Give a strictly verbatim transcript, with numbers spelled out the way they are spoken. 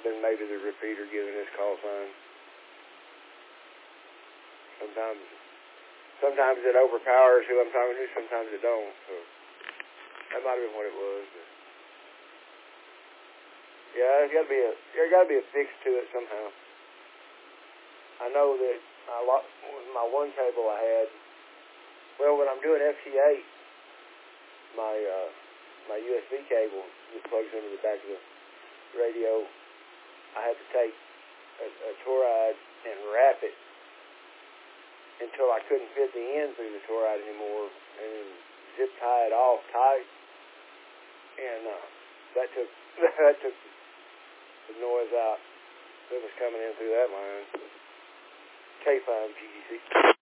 been maybe the repeater giving this call sign. Sometimes, sometimes it overpowers who I'm talking to. Sometimes it don't. So that might have been what it was. But yeah, there's got to be a there got to be a fix to it somehow. I know that I lost my one cable I had. Well, when I'm doing F T eight, my uh, my U S B cable that plugs into the back of the radio, I had to take a, a toroid and wrap it until I couldn't fit the end through the toroid anymore, and then zip tie it off tight, and uh, that took that took the noise out that was coming in through that line. K five G E C.